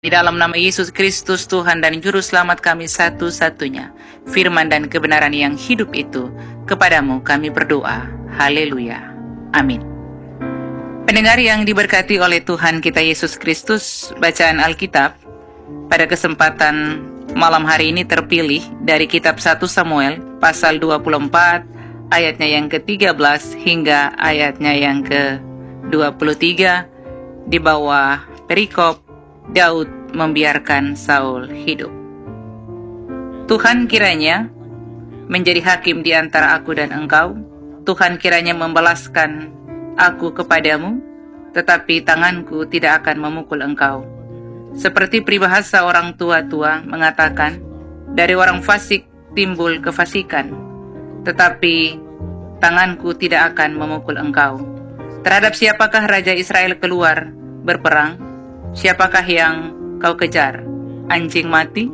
Di dalam nama Yesus Kristus, Tuhan dan Juru Selamat kami satu-satunya, firman dan kebenaran yang hidup itu, kepadamu kami berdoa. Haleluya. Amin. Pendengar yang diberkati oleh Tuhan kita Yesus Kristus, bacaan Alkitab pada kesempatan malam hari ini terpilih dari kitab 1 Samuel pasal 24 ayatnya yang ke-13 hingga ayatnya yang ke-23 di bawah perikop Daud membiarkan Saul hidup. Tuhan kiranya menjadi hakim di antara aku dan engkau. Tuhan kiranya membalaskan aku kepadamu, tetapi tanganku tidak akan memukul engkau. Seperti peribahasa orang tua-tua mengatakan, dari orang fasik timbul kefasikan, tetapi tanganku tidak akan memukul engkau. Terhadap siapakah Raja Israel keluar berperang? Siapakah yang kau kejar? Anjing mati?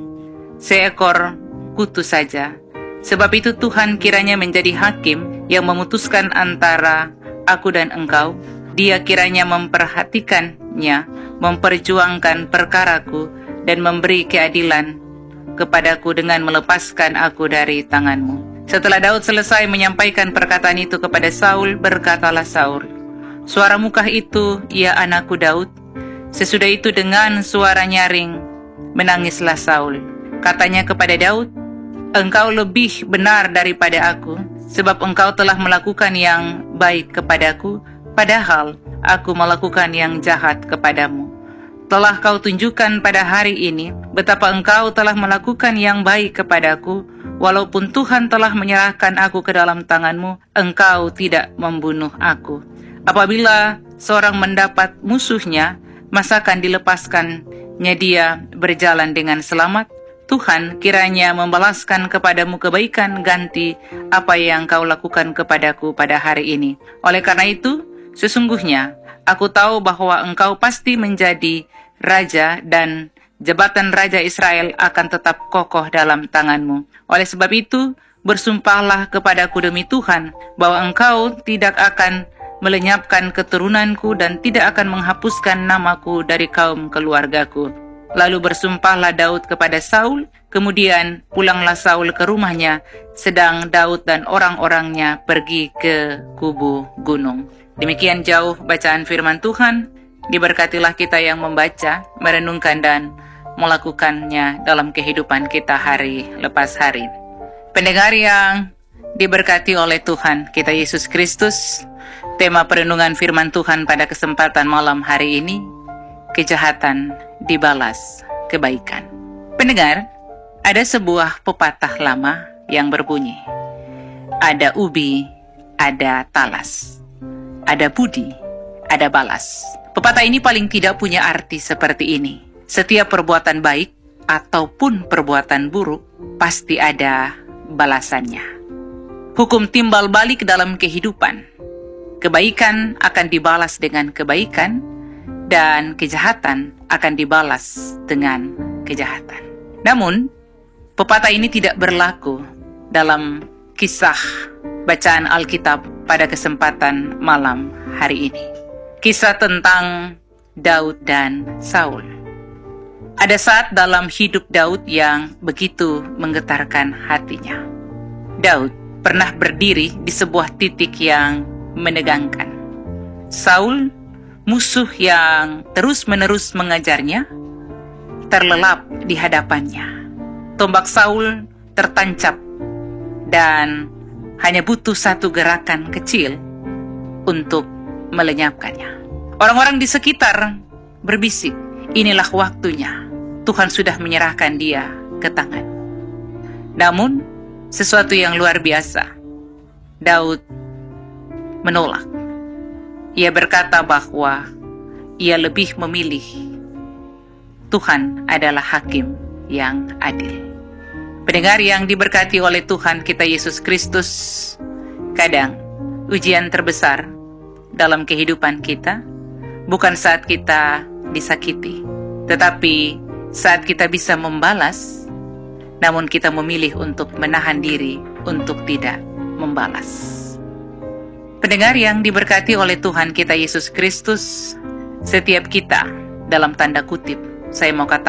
Seekor kutu saja. Sebab itu Tuhan kiranya menjadi hakim yang memutuskan antara aku dan engkau. Dia kiranya memperhatikannya, memperjuangkan perkaraku, dan memberi keadilan kepadaku dengan melepaskan aku dari tanganmu. Setelah Daud selesai menyampaikan perkataan itu kepada Saul, berkatalah Saul, suaramukah itu, ya anakku Daud? Sesudah itu dengan suara nyaring, menangislah Saul. Katanya kepada Daud, engkau lebih benar daripada aku, sebab engkau telah melakukan yang baik kepadaku, padahal aku melakukan yang jahat kepadamu. Telah kau tunjukkan pada hari ini, betapa engkau telah melakukan yang baik kepadaku, walaupun Tuhan telah menyerahkan aku ke dalam tanganmu, engkau tidak membunuh aku. Apabila seorang mendapat musuhnya, masakan dilepaskannya dia berjalan dengan selamat? Tuhan kiranya membalaskan kepadamu kebaikan ganti apa yang kau lakukan kepadaku pada hari ini. Oleh karena itu, sesungguhnya aku tahu bahwa engkau pasti menjadi raja dan jabatan Raja Israel akan tetap kokoh dalam tanganmu. Oleh sebab itu, bersumpahlah kepadaku demi Tuhan bahwa engkau tidak akan melenyapkan keturunanku dan tidak akan menghapuskan namaku dari kaum keluargaku. Lalu bersumpahlah Daud kepada Saul, kemudian pulanglah Saul ke rumahnya, sedang Daud dan orang-orangnya pergi ke kubu gunung. Demikian jauh bacaan firman Tuhan. Diberkatilah kita yang membaca, merenungkan dan melakukannya dalam kehidupan kita hari lepas hari. Pendengar yang diberkati oleh Tuhan kita Yesus Kristus, tema perenungan firman Tuhan pada kesempatan malam hari ini, kejahatan dibalas kebaikan. Pendengar, ada sebuah pepatah lama yang berbunyi, ada ubi, ada talas, ada budi, ada balas. Pepatah ini paling tidak punya arti seperti ini. Setiap perbuatan baik ataupun perbuatan buruk pasti ada balasannya. Hukum timbal balik dalam kehidupan. Kebaikan akan dibalas dengan kebaikan, dan kejahatan akan dibalas dengan kejahatan. Namun, pepatah ini tidak berlaku dalam kisah bacaan Alkitab pada kesempatan malam hari ini. Kisah tentang Daud dan Saul. Ada saat dalam hidup Daud yang begitu menggetarkan hatinya. Daud pernah berdiri di sebuah titik yang menegangkan. Saul, musuh yang terus-menerus mengajarnya, terlelap di hadapannya. Tombak Saul tertancap dan hanya butuh satu gerakan kecil untuk melenyapkannya. Orang-orang di sekitar berbisik, inilah waktunya. Tuhan sudah menyerahkan dia ke tangan. Namun, sesuatu yang luar biasa. Daud menolak. Ia berkata bahwa ia lebih memilih Tuhan adalah hakim yang adil. Pendengar yang diberkati oleh Tuhan kita Yesus Kristus, kadang ujian terbesar dalam kehidupan kita bukan saat kita disakiti, tetapi saat kita bisa membalas, namun kita memilih untuk menahan diri untuk tidak membalas. Pendengar yang diberkati oleh Tuhan kita Yesus Kristus, setiap kita dalam tanda kutip Saya mau katakan